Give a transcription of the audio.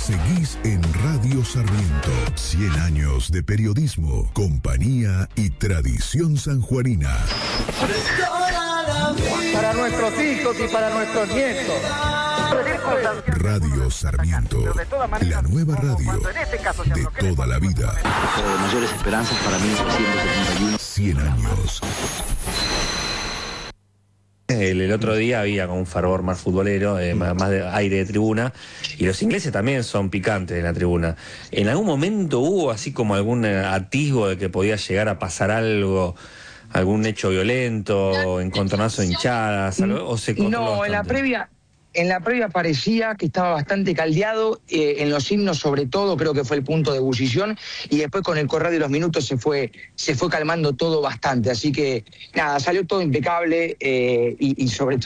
Seguís en Radio Sarmiento. 100 años de periodismo, compañía y tradición sanjuanina. Para nuestros hijos y para nuestros nietos. Radio Sarmiento, la nueva radio de toda la vida. Mayores esperanzas para 1971. 100 años. El otro día había como un fervor más futbolero, más de aire de tribuna, y los ingleses también son picantes en la tribuna. ¿En algún momento hubo así como algún atisbo de que podía llegar a pasar algo, algún hecho violento, encontronazo de hinchadas, algo, o se controló No, bastante? En la previa parecía que estaba bastante caldeado, en los himnos sobre todo, creo que fue el punto de ebullición, y después con el correr de los minutos se fue calmando todo bastante, así que nada, salió todo impecable y sobre todo